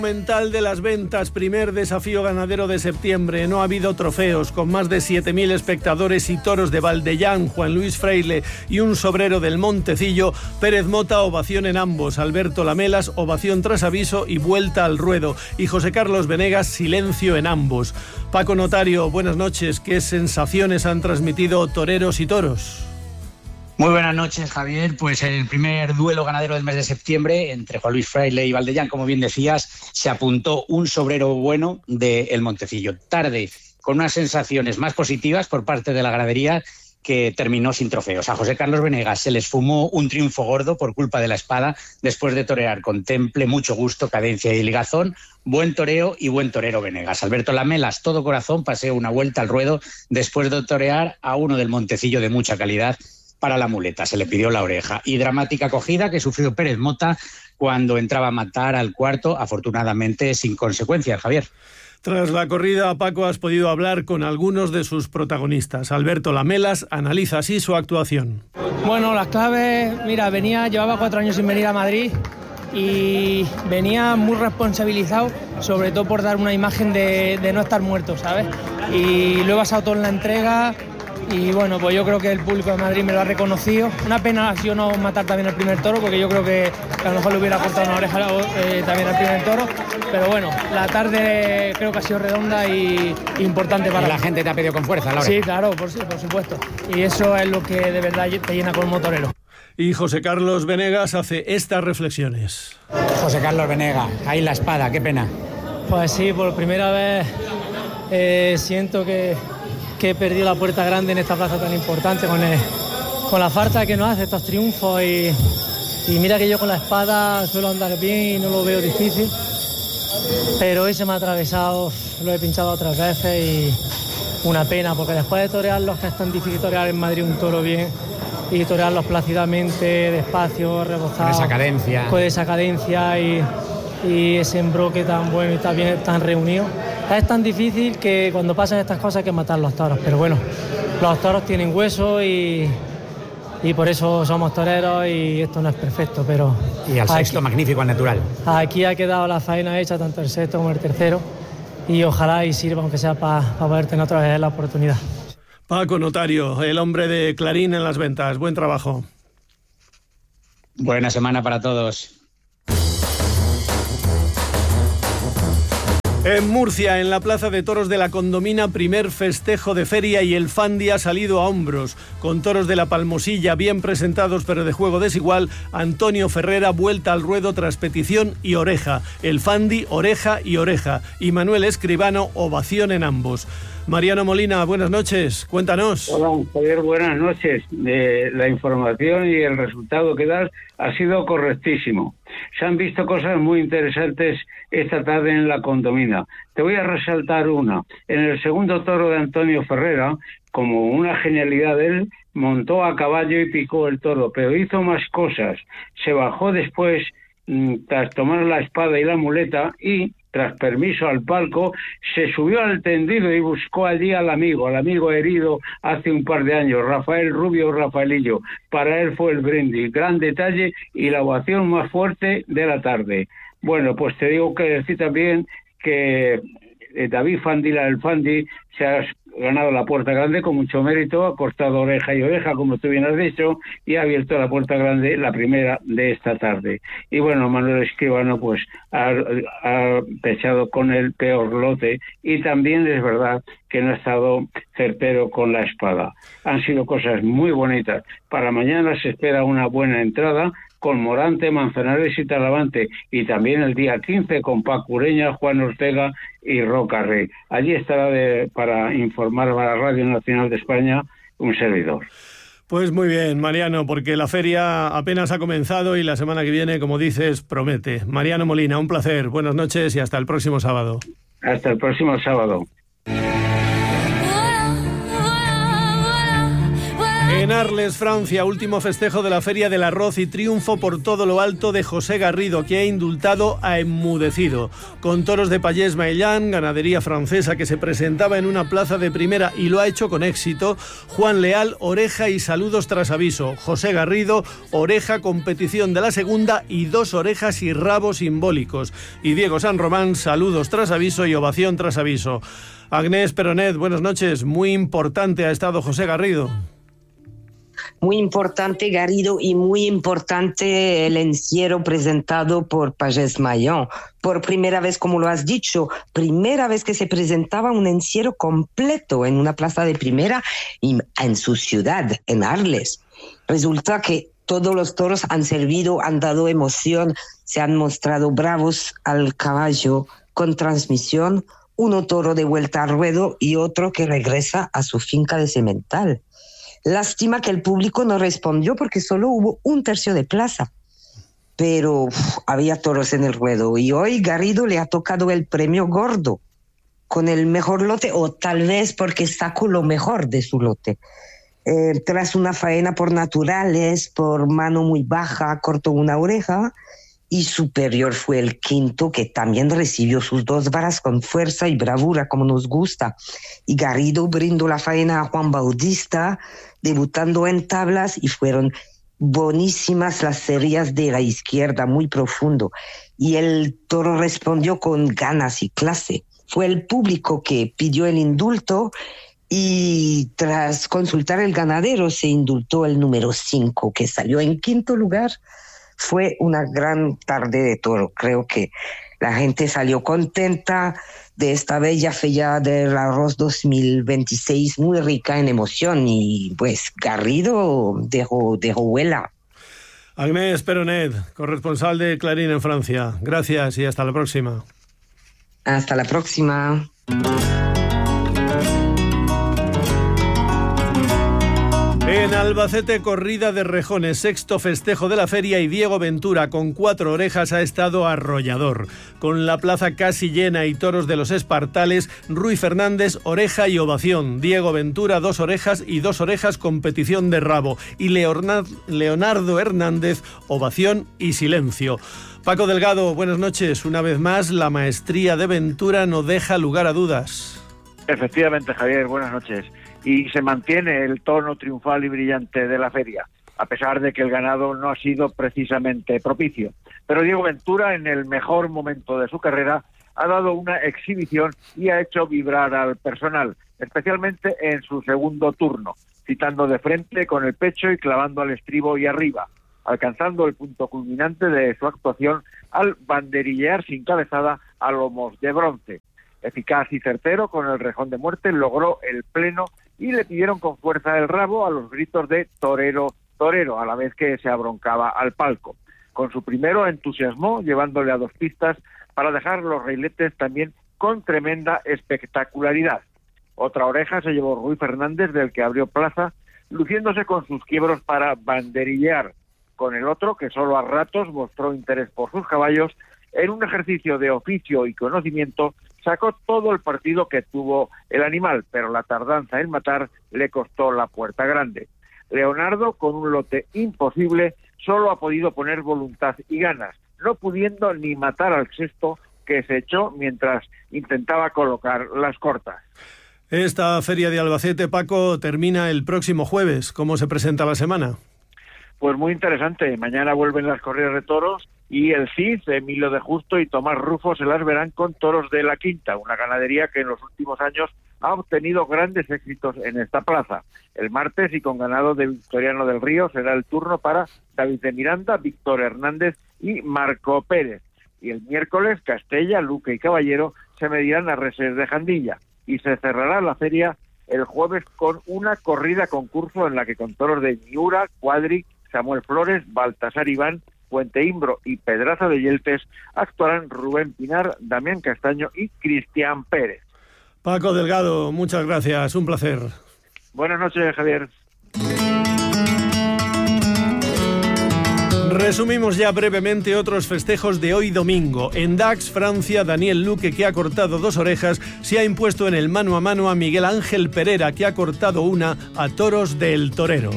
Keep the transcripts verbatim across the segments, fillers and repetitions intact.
Mental de las ventas, primer desafío ganadero de septiembre. No ha habido trofeos, con más de siete mil espectadores y toros de Valdellán, Juan Luis Freile y un sobrero del Montecillo. Pérez Mota, ovación en ambos. Alberto Lamelas, ovación tras aviso y vuelta al ruedo. Y José Carlos Venegas, silencio en ambos. Paco Notario, buenas noches. ¿Qué sensaciones han transmitido toreros y toros? Muy buenas noches, Javier. Pues el primer duelo ganadero del mes de septiembre entre Juan Luis Freile y Valdellán, como bien decías, se apuntó un sobrero bueno del Montecillo. Tarde, con unas sensaciones más positivas por parte de la ganadería, que terminó sin trofeos. A José Carlos Venegas se le esfumó un triunfo gordo por culpa de la espada, después de torear con temple, mucho gusto, cadencia y ligazón. Buen toreo y buen torero Venegas. Alberto Lamelas, todo corazón, paseó una vuelta al ruedo después de torear a uno del Montecillo de mucha calidad. Para la muleta se le pidió la oreja. Y dramática acogida que sufrió Pérez Mota cuando entraba a matar al cuarto, afortunadamente sin consecuencias, Javier. Tras la corrida, Paco, has podido hablar con algunos de sus protagonistas. Alberto Lamelas analiza así su actuación. Bueno, las claves, mira, venía, llevaba cuatro años sin venir a Madrid y venía muy responsabilizado, sobre todo por dar una imagen de, de no estar muerto, ¿sabes? Y lo he basado todo en la entrega. Y bueno, pues yo creo que el público de Madrid me lo ha reconocido. Una pena ha sido no matar también el primer toro, porque yo creo que a lo mejor le hubiera cortado una oreja eh, también al primer toro. Pero bueno, la tarde creo que ha sido redonda y importante para... ¿Y la gente te ha pedido con fuerza, Laura? Sí, claro, por, por supuesto. Y eso es lo que de verdad te llena como torero. Y José Carlos Venegas hace estas reflexiones. José Carlos Venegas, ahí la espada, qué pena. Pues sí, por primera vez eh, siento que... que he perdido la puerta grande en esta plaza tan importante, con, el, con la farsa que nos hace estos triunfos y, y mira que yo con la espada suelo andar bien y no lo veo difícil, pero hoy se me ha atravesado, lo he pinchado otras veces y una pena, porque después de torearlos, que es tan difícil torear en Madrid un toro bien y torearlos plácidamente, despacio, rebozado, con esa cadencia, con esa cadencia y, y ese embroque tan bueno y tan bien, tan reunido. Es tan difícil que cuando pasan estas cosas hay que matar los toros, pero bueno, los toros tienen hueso y, y por eso somos toreros y esto no es perfecto, pero... Y al sexto, aquí, magnífico al natural. Aquí ha quedado la faena hecha, tanto el sexto como el tercero, y ojalá y sirva, aunque sea para pa poder tener otra vez la oportunidad. Paco Notario, el hombre de Clarín en las ventas, buen trabajo. Buena semana para todos. En Murcia, en la Plaza de Toros de la Condomina, primer festejo de feria y el Fandi ha salido a hombros. Con toros de la Palmosilla bien presentados pero de juego desigual, Antonio Ferrera vuelta al ruedo tras petición y oreja. El Fandi, oreja y oreja. Y Manuel Escribano, ovación en ambos. Mariano Molina, buenas noches, cuéntanos. Hola, Javier, buenas noches. Eh, la información y el resultado que das ha sido correctísimo. Se han visto cosas muy interesantes esta tarde en la Condomina. Te voy a resaltar una. En el segundo toro de Antonio Ferrera, como una genialidad de él, montó a caballo y picó el toro, pero hizo más cosas. Se bajó después, tras tomar la espada y la muleta, y tras permiso al palco, se subió al tendido y buscó allí al amigo, al amigo herido hace un par de años, Rafael Rubio Rafaelillo. Para él fue el brindis, gran detalle y la ovación más fuerte de la tarde. Bueno, pues te digo que decir también que David Fandila, el Fandi, se ha ganado la puerta grande con mucho mérito, ha cortado oreja y oreja, como tú bien has dicho, y ha abierto la puerta grande, la primera de esta tarde. Y bueno, Manuel Escribano pues ha, ha pechado con el peor lote y también es verdad que no ha estado certero con la espada. Han sido cosas muy bonitas. Para mañana se espera una buena entrada con Morante, Manzanares y Talavante, y también el día quince con Paco Ureña, Juan Ortega y Roca Rey. Allí estará de, para informar a la Radio Nacional de España un servidor. Pues muy bien, Mariano, porque la feria apenas ha comenzado y la semana que viene, como dices, promete. Mariano Molina, un placer, buenas noches y hasta el próximo sábado. Hasta el próximo sábado. En Arles, Francia, último festejo de la Feria del Arroz y triunfo por todo lo alto de José Garrido, que ha indultado a Enmudecido. Con toros de Pallés Maillán, ganadería francesa que se presentaba en una plaza de primera y lo ha hecho con éxito, Juan Leal, oreja y saludos tras aviso. José Garrido, oreja, competición de la segunda y dos orejas y rabos simbólicos. Y Diego San Román, saludos tras aviso y ovación tras aviso. Agnès Peronet, buenas noches. Muy importante ha estado José Garrido. Muy importante Garrido y muy importante el encierro presentado por Pallés Maillán. Por primera vez, como lo has dicho, primera vez que se presentaba un encierro completo en una plaza de primera y en su ciudad, en Arles. Resulta que todos los toros han servido, han dado emoción, se han mostrado bravos al caballo con transmisión, uno toro de vuelta al ruedo y otro que regresa a su finca de semental. Lástima que el público no respondió porque solo hubo un tercio de plaza, pero uf, había toros en el ruedo y hoy Garrido le ha tocado el premio gordo con el mejor lote, o tal vez porque sacó lo mejor de su lote. Eh, tras una faena por naturales, por mano muy baja, cortó una oreja y superior fue el quinto, que también recibió sus dos varas con fuerza y bravura como nos gusta. Y Garrido brindó la faena a Juan Bautista, debutando en tablas, y fueron buenísimas las series de la izquierda, muy profundo. Y el toro respondió con ganas y clase. Fue el público que pidió el indulto y tras consultar el ganadero se indultó el número cinco, que salió en quinto lugar. Fue una gran tarde de toro. Creo que la gente salió contenta de esta bella feria del arroz dos mil veintiséis, muy rica en emoción, y pues Garrido dejó, dejó huella. Agnès Peronet, corresponsal de Clarín en Francia. Gracias y hasta la próxima. Hasta la próxima. En Albacete, corrida de rejones, sexto festejo de la feria, y Diego Ventura, con cuatro orejas, ha estado arrollador. Con la plaza casi llena y toros de los espartales, Rui Fernández, oreja y ovación. Diego Ventura, dos orejas y dos orejas, competición de rabo. Y Leonardo Hernández, ovación y silencio. Paco Delgado, buenas noches. Una vez más, la maestría de Ventura no deja lugar a dudas. Efectivamente, Javier, buenas noches. Y se mantiene el tono triunfal y brillante de la feria, a pesar de que el ganado no ha sido precisamente propicio. Pero Diego Ventura, en el mejor momento de su carrera, ha dado una exhibición y ha hecho vibrar al personal, especialmente en su segundo turno, citando de frente con el pecho y clavando al estribo y arriba, alcanzando el punto culminante de su actuación al banderillear sin cabezada a lomos de bronce. Eficaz y certero, con el rejón de muerte logró el pleno y le pidieron con fuerza el rabo a los gritos de torero, torero, a la vez que se abroncaba al palco. Con su primero entusiasmó, llevándole a dos pistas para dejar los reiletes también con tremenda espectacularidad. Otra oreja se llevó Rui Fernández, del que abrió plaza, luciéndose con sus quiebros para banderillear. Con el otro, que solo a ratos mostró interés por sus caballos, en un ejercicio de oficio y conocimiento, sacó todo el partido que tuvo el animal, pero la tardanza en matar le costó la puerta grande. Leonardo, con un lote imposible, solo ha podido poner voluntad y ganas, no pudiendo ni matar al sexto, que se echó mientras intentaba colocar las cortas. Esta feria de Albacete, Paco, termina el próximo jueves. ¿Cómo se presenta la semana? Pues muy interesante. Mañana vuelven las corridas de toros y el C I D, Emilio de Justo y Tomás Rufo se las verán con toros de la Quinta, una ganadería que en los últimos años ha obtenido grandes éxitos en esta plaza. El martes, y con ganado de Victoriano del Río, será el turno para David de Miranda, Víctor Hernández y Marco Pérez. Y el miércoles, Castella, Luque y Caballero se medirán a Reses de Jandilla. Y se cerrará la feria el jueves con una corrida concurso en la que, con toros de Miura, Cuadri, Samuel Flores, Baltasar Iván, Puente Imbro y Pedraza de Yeltes, actuarán Rubén Pinar, Damián Castaño y Cristian Pérez. Paco Delgado, muchas gracias, un placer. Buenas noches, Javier. Resumimos ya brevemente otros festejos de hoy domingo. En Dax, Francia, Daniel Luque, que ha cortado dos orejas, se ha impuesto en el mano a mano a Miguel Ángel Pereira, que ha cortado una a toros del Torero.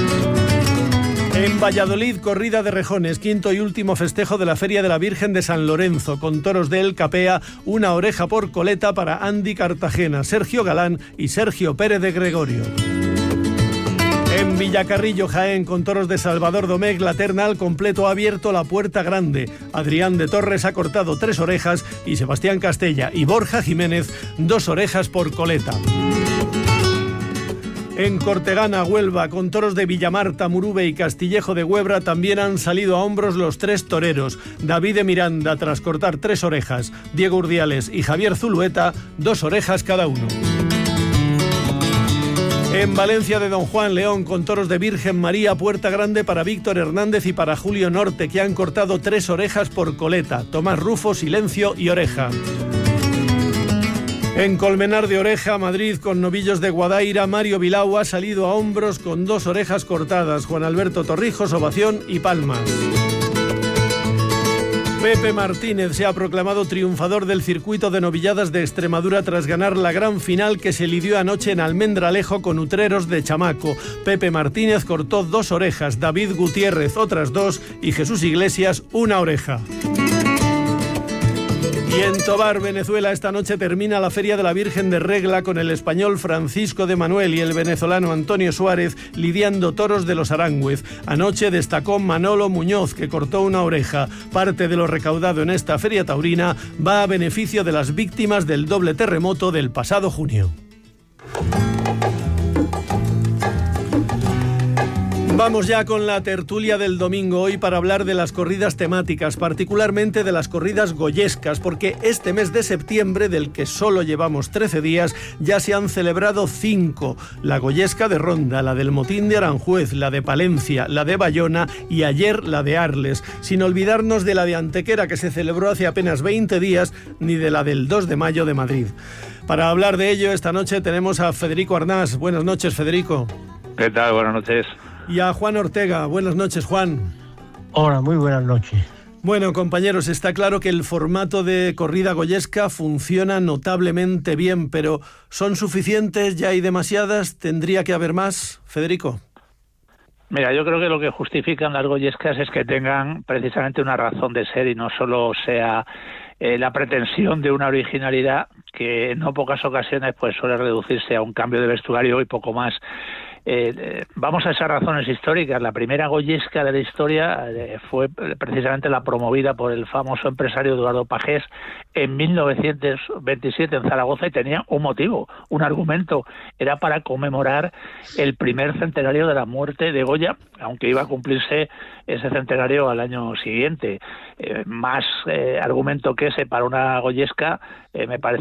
En Valladolid, corrida de rejones, quinto y último festejo de la Feria de la Virgen de San Lorenzo, con toros de El Capea, una oreja por coleta para Andy Cartagena, Sergio Galán y Sergio Pérez de Gregorio. En Villacarrillo, Jaén, con toros de Salvador Domecq, la terna al completo ha abierto la puerta grande. Adrián de Torres ha cortado tres orejas y Sebastián Castella y Borja Jiménez dos orejas por coleta. En Cortegana, Huelva, con toros de Villamarta, Murube y Castillejo de Huebra, también han salido a hombros los tres toreros. David de Miranda, tras cortar tres orejas, Diego Urdiales y Javier Zulueta, dos orejas cada uno. En Valencia de Don Juan León, con toros de Virgen María, puerta grande para Víctor Hernández y para Julio Norte, que han cortado tres orejas por coleta. Tomás Rufo, silencio y oreja. En Colmenar de Oreja, Madrid, con novillos de Guadaira, Mario Vilau ha salido a hombros con dos orejas cortadas. Juan Alberto Torrijos, ovación y palmas. Pepe Martínez se ha proclamado triunfador del circuito de novilladas de Extremadura tras ganar la gran final que se lidió anoche en Almendralejo con Utreros de Chamaco. Pepe Martínez cortó dos orejas, David Gutiérrez otras dos y Jesús Iglesias una oreja. Y en Tobar, Venezuela, esta noche termina la Feria de la Virgen de Regla con el español Francisco de Manuel y el venezolano Antonio Suárez lidiando toros de los Arangüez. Anoche destacó Manolo Muñoz, que cortó una oreja. Parte de lo recaudado en esta feria taurina va a beneficio de las víctimas del doble terremoto del pasado junio. Vamos ya con la tertulia del domingo hoy para hablar de las corridas temáticas, particularmente de las corridas goyescas, porque este mes de septiembre, del que solo llevamos trece días, ya se han celebrado cinco. La goyesca de Ronda, la del Motín de Aranjuez, la de Palencia, la de Bayona y ayer la de Arles, sin olvidarnos de la de Antequera, que se celebró hace apenas veinte días, ni de la del dos de mayo de Madrid. Para hablar de ello, esta noche tenemos a Federico Arnás. Buenas noches, Federico. ¿Qué tal? Buenas noches. Y a Juan Ortega. Buenas noches, Juan. Hola, muy buenas noches. Bueno, compañeros, está claro que el formato de corrida goyesca funciona notablemente bien, pero ¿son suficientes? ¿Ya hay demasiadas? ¿Tendría que haber más? Federico. Mira, yo creo que lo que justifican las goyescas es que tengan precisamente una razón de ser y no solo sea eh, la pretensión de una originalidad que en no pocas ocasiones pues suele reducirse a un cambio de vestuario y poco más. Eh, eh, vamos a esas razones históricas. La primera goyesca de la historia eh, fue precisamente la promovida por el famoso empresario Eduardo Pagés en mil novecientos veintisiete en Zaragoza y tenía un motivo, un argumento. Era para conmemorar el primer centenario de la muerte de Goya, aunque iba a cumplirse ese centenario al año siguiente. Eh, más eh, argumento que ese para una goyesca eh, me parece